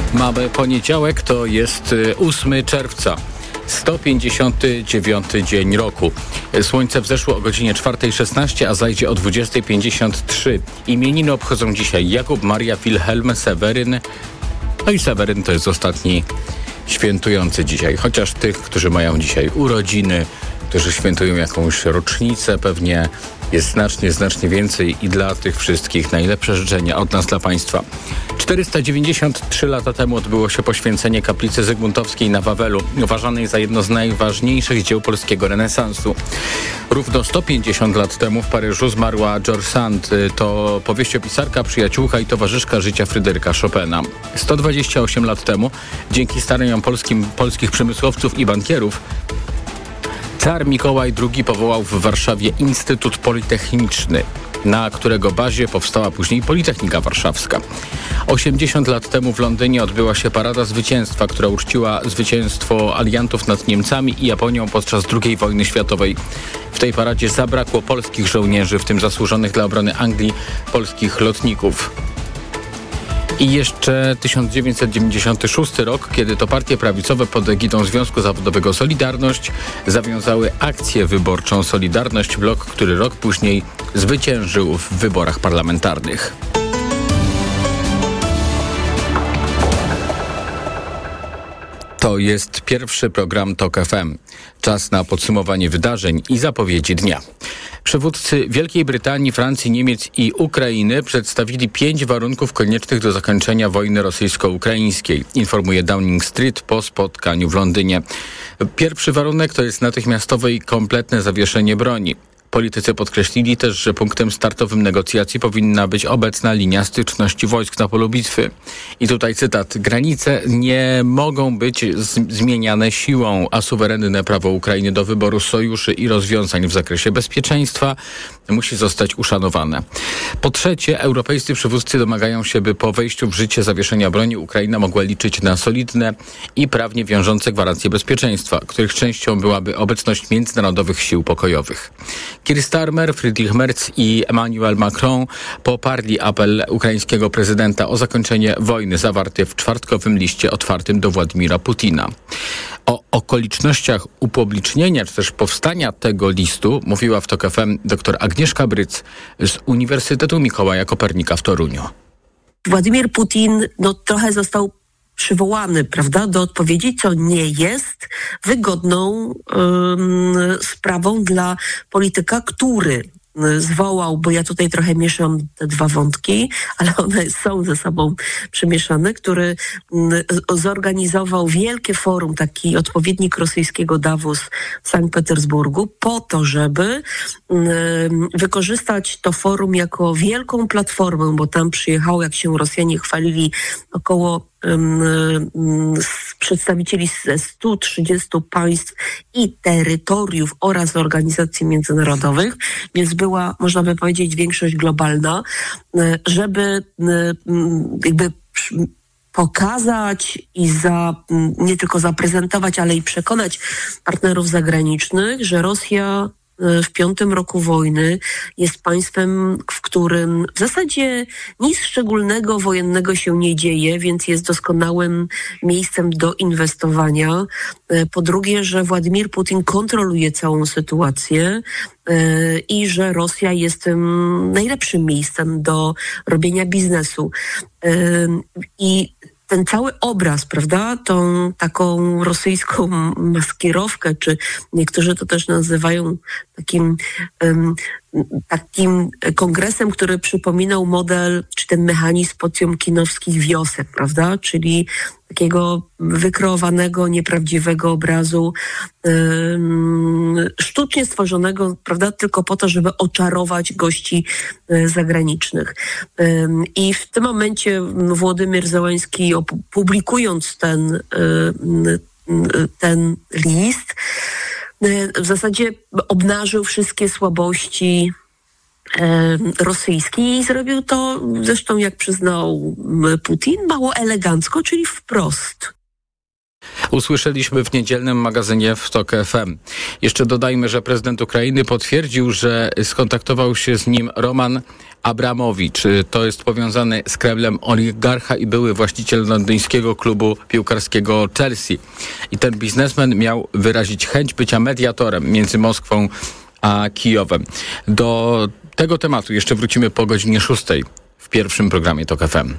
Mamy poniedziałek, to jest 8 czerwca. 159 dzień roku. Słońce wzeszło o godzinie 4:16, a zajdzie o 20:53. Imieniny obchodzą dzisiaj Jakub, Maria, Wilhelm, Seweryn. No i Seweryn to jest ostatni świętujący dzisiaj. Chociaż tych, którzy mają dzisiaj urodziny, którzy świętują jakąś rocznicę, pewnie jest znacznie więcej i dla tych wszystkich najlepsze życzenia od nas dla Państwa. 493 lata temu odbyło się poświęcenie kaplicy Zygmuntowskiej na Wawelu, uważanej za jedno z najważniejszych dzieł polskiego renesansu. Równo 150 lat temu w Paryżu zmarła George Sand. To powieściopisarka, przyjaciółka i towarzyszka życia Fryderyka Chopina. 128 lat temu, dzięki staraniom polskich przemysłowców i bankierów, Tsar Mikołaj II powołał w Warszawie Instytut Politechniczny, na którego bazie powstała później Politechnika Warszawska. 80 lat temu w Londynie odbyła się Parada Zwycięstwa, która uczciła zwycięstwo aliantów nad Niemcami i Japonią podczas II wojny światowej. W tej paradzie zabrakło polskich żołnierzy, w tym zasłużonych dla obrony Anglii polskich lotników. I jeszcze 1996 rok, kiedy to partie prawicowe pod egidą Związku Zawodowego Solidarność zawiązały akcję wyborczą Solidarność Blok, który rok później zwyciężył w wyborach parlamentarnych. To jest pierwszy program TOK FM. Czas na podsumowanie wydarzeń i zapowiedzi dnia. Przywódcy Wielkiej Brytanii, Francji, Niemiec i Ukrainy przedstawili 5 warunków koniecznych do zakończenia wojny rosyjsko-ukraińskiej, informuje Downing Street po spotkaniu w Londynie. Pierwszy warunek to jest natychmiastowe i kompletne zawieszenie broni. Politycy podkreślili też, że punktem startowym negocjacji powinna być obecna linia styczności wojsk na polu bitwy. I tutaj cytat: granice nie mogą być zmieniane siłą, a suwerenne prawo Ukrainy do wyboru sojuszy i rozwiązań w zakresie bezpieczeństwa musi zostać uszanowane. Po trzecie, europejscy przywódcy domagają się, by po wejściu w życie zawieszenia broni Ukraina mogła liczyć na solidne i prawnie wiążące gwarancje bezpieczeństwa, których częścią byłaby obecność międzynarodowych sił pokojowych. Keir Starmer, Friedrich Merz i Emmanuel Macron poparli apel ukraińskiego prezydenta o zakończenie wojny zawarty w czwartkowym liście otwartym do Władimira Putina. O okolicznościach upublicznienia czy też powstania tego listu mówiła w TOK FM dr Agnieszka Bryc z Uniwersytetu Mikołaja Kopernika w Toruniu. Władimir Putin trochę został przywołany, prawda, do odpowiedzi, co nie jest wygodną sprawą dla polityka, który zwołał, bo ja tutaj trochę mieszam te dwa wątki, ale one są ze sobą przemieszane, który zorganizował wielkie forum, taki odpowiednik rosyjskiego Davos w Sankt Petersburgu, po to, żeby wykorzystać to forum jako wielką platformę, bo tam przyjechało, jak się Rosjanie chwalili, około przedstawicieli ze 130 państw i terytoriów oraz organizacji międzynarodowych, więc była, można by powiedzieć, większość globalna, żeby jakby pokazać i nie tylko zaprezentować, ale i przekonać partnerów zagranicznych, że Rosja w 5. roku wojny jest państwem, w którym w zasadzie nic szczególnego wojennego się nie dzieje, więc jest doskonałym miejscem do inwestowania. Po drugie, że Władimir Putin kontroluje całą sytuację i że Rosja jest tym najlepszym miejscem do robienia biznesu. I ten cały obraz, prawda, tą taką rosyjską maskierowkę, czy niektórzy to też nazywają takim kongresem, który przypominał model, czy ten mechanizm potiomkinowskich wiosek, prawda, czyli takiego wykreowanego, nieprawdziwego obrazu, sztucznie stworzonego, prawda, tylko po to, żeby oczarować gości zagranicznych. I w tym momencie Władimir Zełenski, publikując ten list, w zasadzie obnażył wszystkie słabości rosyjskie i zrobił to, zresztą jak przyznał Putin, mało elegancko, czyli wprost. Usłyszeliśmy w niedzielnym magazynie w TOK FM. Jeszcze dodajmy, że prezydent Ukrainy potwierdził, że skontaktował się z nim Roman Abramowicz. To jest powiązany z Kremlem oligarcha i były właściciel londyńskiego klubu piłkarskiego Chelsea. I ten biznesmen miał wyrazić chęć bycia mediatorem między Moskwą a Kijowem. Do tego tematu jeszcze wrócimy po godzinie 6 w pierwszym programie TOK FM.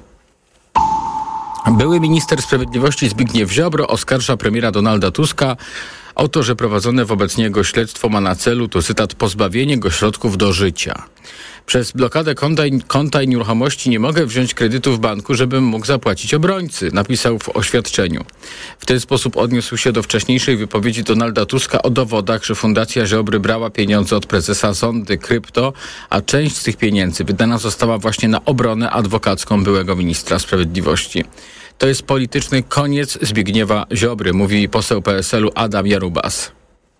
Były minister sprawiedliwości Zbigniew Ziobro oskarża premiera Donalda Tuska o to, że prowadzone wobec niego śledztwo ma na celu, to cytat, pozbawienie go środków do życia. Przez blokadę konta i nieruchomości nie mogę wziąć kredytu w banku, żebym mógł zapłacić obrońcy, napisał w oświadczeniu. W ten sposób odniósł się do wcześniejszej wypowiedzi Donalda Tuska o dowodach, że Fundacja Ziobry brała pieniądze od prezesa Sondy Krypto, a część z tych pieniędzy wydana została właśnie na obronę adwokacką byłego ministra sprawiedliwości. To jest polityczny koniec Zbigniewa Ziobry, mówi poseł PSL-u Adam Jarubas.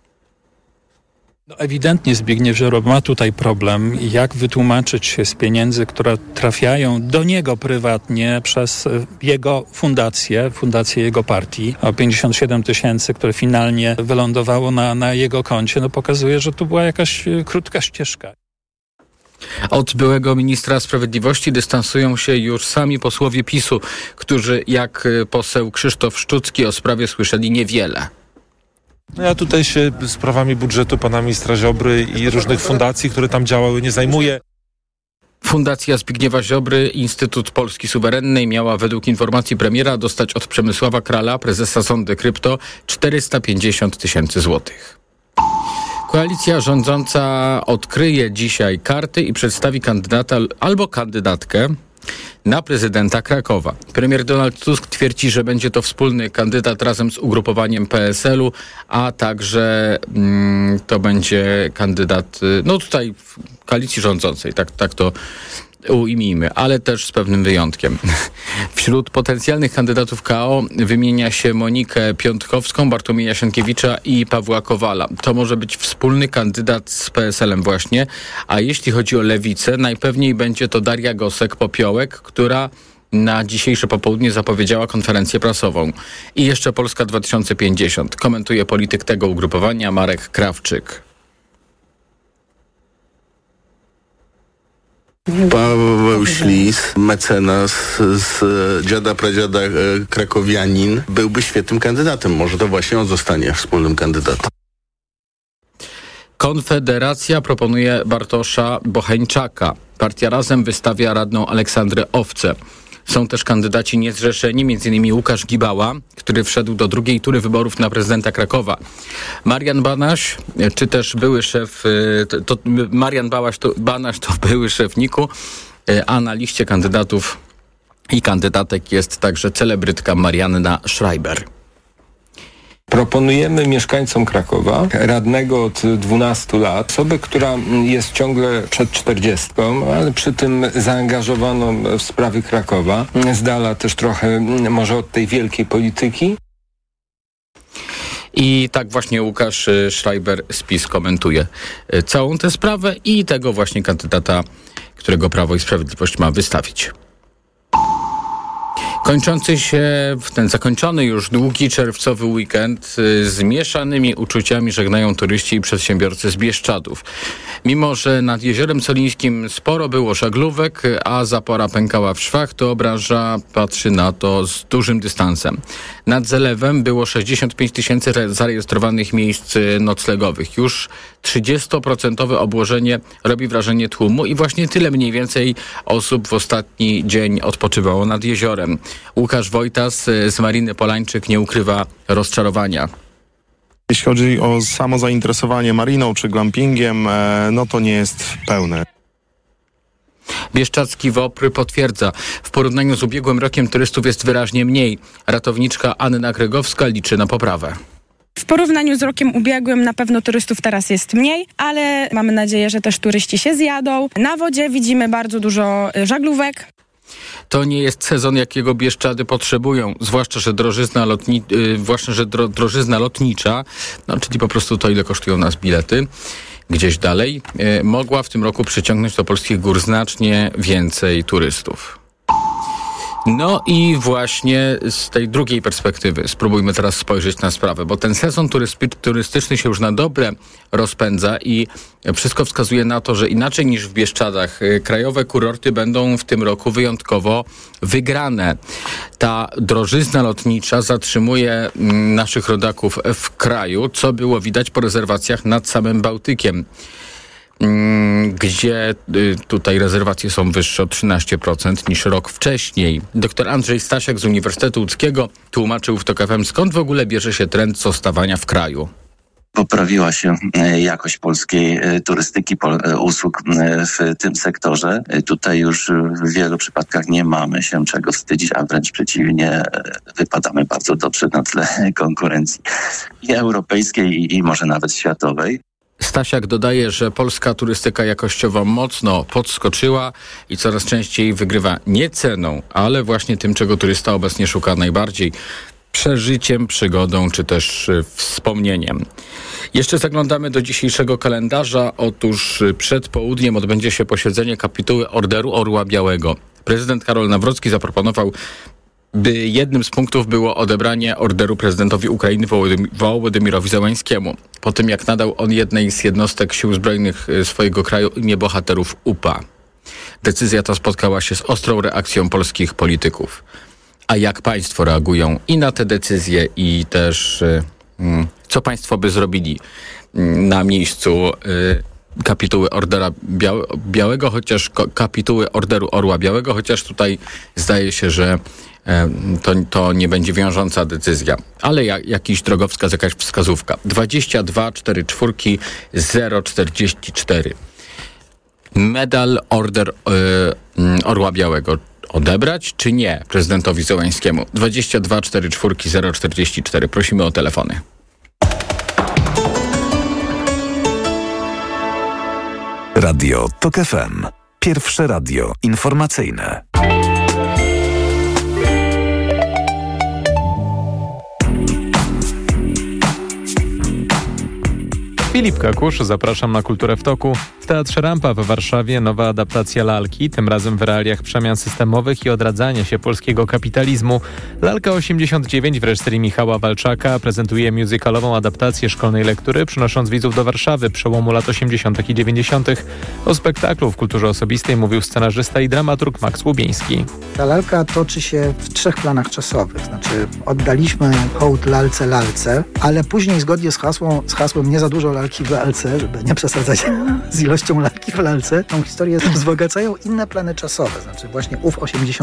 Ewidentnie Zbigniew Ziobro ma tutaj problem, jak wytłumaczyć się z pieniędzy, które trafiają do niego prywatnie przez jego fundację jego partii. O 57 000, które finalnie wylądowało na jego koncie, pokazuje, że to była jakaś krótka ścieżka. Od byłego ministra sprawiedliwości dystansują się już sami posłowie PiS-u, którzy jak poseł Krzysztof Szczucki o sprawie słyszeli niewiele. Ja tutaj się sprawami budżetu pana ministra Ziobry i różnych fundacji, które tam działały, nie zajmuję. Fundacja Zbigniewa Ziobry, Instytut Polski Suwerennej, miała według informacji premiera dostać od Przemysława Krala, prezesa Sondy Krypto, 450 000 złotych. Koalicja rządząca odkryje dzisiaj karty i przedstawi kandydata albo kandydatkę na prezydenta Krakowa. Premier Donald Tusk twierdzi, że będzie to wspólny kandydat razem z ugrupowaniem PSL-u, a także to będzie kandydat, tutaj w koalicji rządzącej, tak to ujmijmy, ale też z pewnym wyjątkiem. Wśród potencjalnych kandydatów KO wymienia się Monikę Piątkowską, Bartłomieja Sienkiewicza i Pawła Kowala. To może być wspólny kandydat z PSL-em właśnie, a jeśli chodzi o Lewicę, najpewniej będzie to Daria Gosek-Popiołek, która na dzisiejsze popołudnie zapowiedziała konferencję prasową. I jeszcze Polska 2050. Komentuje polityk tego ugrupowania Marek Krawczyk. Paweł Ślis, mecenas z dziada pradziada krakowianin, byłby świetnym kandydatem. Może to właśnie on zostanie wspólnym kandydatem. Konfederacja proponuje Bartosza Bocheńczaka. Partia Razem wystawia radną Aleksandrę Owcę. Są też kandydaci niezrzeszeni, m.in. Łukasz Gibała, który wszedł do drugiej tury wyborów na prezydenta Krakowa. Marian Banaś, czy też były szef, Banaś to były szef NIK-u, a na liście kandydatów i kandydatek jest także celebrytka Marianna Schreiber. Proponujemy mieszkańcom Krakowa radnego od 12 lat, osobę, która jest ciągle przed 40, ale przy tym zaangażowaną w sprawy Krakowa, z dala też trochę może od tej wielkiej polityki. I tak właśnie Łukasz Schreiber z PiS komentuje całą tę sprawę i tego właśnie kandydata, którego Prawo i Sprawiedliwość ma wystawić. Zakończony już długi czerwcowy weekend z mieszanymi uczuciami żegnają turyści i przedsiębiorcy z Bieszczadów. Mimo że nad Jeziorem Solińskim sporo było żaglówek, a zapora pękała w szwach, to branża patrzy na to z dużym dystansem. Nad zalewem było 65 000 zarejestrowanych miejsc noclegowych. Już 30% obłożenie robi wrażenie tłumu i właśnie tyle mniej więcej osób w ostatni dzień odpoczywało nad jeziorem. Łukasz Wojtas z Mariny Polańczyk nie ukrywa rozczarowania. Jeśli chodzi o samo zainteresowanie mariną czy glampingiem, to nie jest pełne. Bieszczadzki WOPR potwierdza, w porównaniu z ubiegłym rokiem turystów jest wyraźnie mniej. Ratowniczka Anna Gregowska liczy na poprawę. W porównaniu z rokiem ubiegłym na pewno turystów teraz jest mniej, ale mamy nadzieję, że też turyści się zjadą. Na wodzie widzimy bardzo dużo żaglówek. To nie jest sezon, jakiego Bieszczady potrzebują, zwłaszcza, że drożyzna lotnicza, czyli po prostu to, ile kosztują nas bilety, gdzieś dalej, mogła w tym roku przyciągnąć do polskich gór znacznie więcej turystów. No i właśnie z tej drugiej perspektywy spróbujmy teraz spojrzeć na sprawę, bo ten sezon turystyczny się już na dobre rozpędza i wszystko wskazuje na to, że inaczej niż w Bieszczadach krajowe kurorty będą w tym roku wyjątkowo wygrane. Ta drożyzna lotnicza zatrzymuje naszych rodaków w kraju, co było widać po rezerwacjach nad samym Bałtykiem, gdzie tutaj rezerwacje są wyższe o 13% niż rok wcześniej. Dr Andrzej Stasiak z Uniwersytetu Łódzkiego tłumaczył w TOK FM, skąd w ogóle bierze się trend zostawania w kraju. Poprawiła się jakość polskiej turystyki, usług w tym sektorze. Tutaj już w wielu przypadkach nie mamy się czego wstydzić, a wręcz przeciwnie, wypadamy bardzo dobrze na tle konkurencji i europejskiej, i może nawet światowej. Stasiak dodaje, że polska turystyka jakościowo mocno podskoczyła i coraz częściej wygrywa nie ceną, ale właśnie tym, czego turysta obecnie szuka najbardziej: przeżyciem, przygodą czy też wspomnieniem. Jeszcze zaglądamy do dzisiejszego kalendarza. Otóż przed południem odbędzie się posiedzenie kapituły Orderu Orła Białego. Prezydent Karol Nawrocki zaproponował, by jednym z punktów było odebranie orderu prezydentowi Ukrainy Wołodymirowi Zełańskiemu, po tym jak nadał on jednej z jednostek sił zbrojnych swojego kraju imię bohaterów UPA. Decyzja ta spotkała się z ostrą reakcją polskich polityków. A jak państwo reagują i na te decyzje, i też co państwo by zrobili na miejscu kapituły Ordera Białego, chociaż kapituły Orderu Orła Białego, chociaż tutaj zdaje się, że to nie będzie wiążąca decyzja, ale jakiś drogowskaz, jakaś wskazówka. 22 44 044. Medal Order Orła Białego odebrać czy nie prezydentowi Zełańskiemu? 22 44 044. Prosimy o telefony. Radio TOK FM. Pierwsze radio informacyjne. Filip Kakusz, zapraszam na Kulturę w Toku. W Teatrze Rampa w Warszawie nowa adaptacja lalki, tym razem w realiach przemian systemowych i odradzania się polskiego kapitalizmu. Lalka 89 w reżyserii Michała Walczaka prezentuje musicalową adaptację szkolnej lektury, przynosząc widzów do Warszawy przełomu lat 80. i 90. O spektaklu w kulturze osobistej mówił scenarzysta i dramaturg Max Łubieński. Ta lalka toczy się w 3 planach czasowych. Znaczy oddaliśmy hołd lalce, ale później zgodnie z hasłem nie za dużo lalki w lalce, żeby nie przesadzać z ilością lalki w lalce, tą historię wzbogacają inne plany czasowe. Znaczy właśnie ów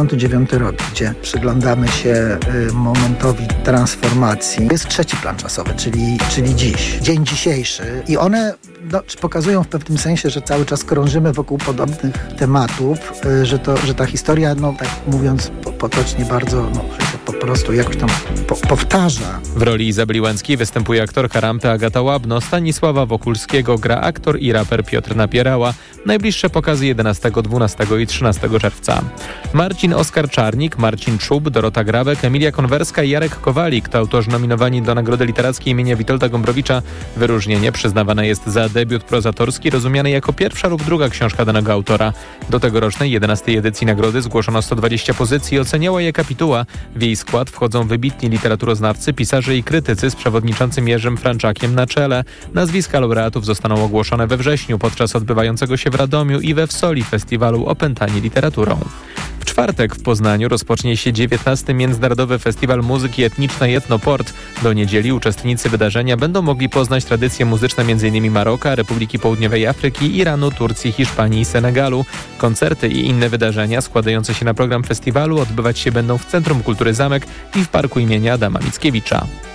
89 rok, gdzie przyglądamy się momentowi transformacji. Jest 3 plan czasowy, czyli dziś, dzień dzisiejszy. I one pokazują w pewnym sensie, że cały czas krążymy wokół podobnych tematów, że ta historia, tak mówiąc potocznie bardzo, że się po prostu jakoś tam powtarza. W roli Izabeli Łęckiej występuje aktorka Rampy Agata Łabno, Stanisława Wokulskiego gra aktor i raper Piotr Napierała. Najbliższe pokazy 11, 12 i 13 czerwca. Marcin Oskar Czarnik, Marcin Czub, Dorota Grabek, Emilia Konwerska i Jarek Kowalik to autorzy nominowani do Nagrody Literackiej imienia Witolda Gombrowicza. Wyróżnienie przyznawane jest za debiut prozatorski rozumiany jako pierwsza lub druga książka danego autora. Do tegorocznej 11. edycji nagrody zgłoszono 120 pozycji, oceniała je kapituła. W jej skład wchodzą wybitni literaturoznawcy, pisarze i krytycy z przewodniczącym Jerzym Franczakiem na czele. Nazwiska laureatów zostaną ogłoszone we wrześniu podczas odbywającego się w Radomiu i we Wsoli festiwalu Opętani literaturą. W czwartek w Poznaniu rozpocznie się 19. Międzynarodowy Festiwal Muzyki Etnicznej Etnoport. Do niedzieli uczestnicy wydarzenia będą mogli poznać tradycje muzyczne m.in. Maroka, Republiki Południowej Afryki, Iranu, Turcji, Hiszpanii i Senegalu. Koncerty i inne wydarzenia składające się na program festiwalu odbywać się będą w Centrum Kultury Zamek i w Parku imienia Adama Mickiewicza.